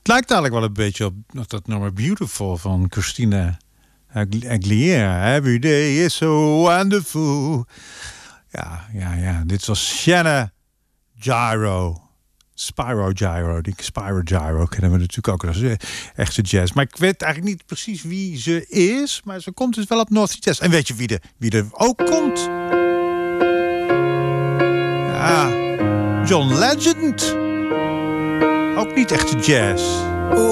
lijkt eigenlijk wel een beetje op dat nummer Beautiful van Christina Aguilera. Every day is so wonderful. Ja. Dit was Shanna Gyro. Spyro Gyro kennen we natuurlijk ook als echte jazz. Maar ik weet eigenlijk niet precies wie ze is. Maar ze komt dus wel op North Sea Jazz. En weet je wie er ook komt? Ja, John Legend. Ook niet echte jazz.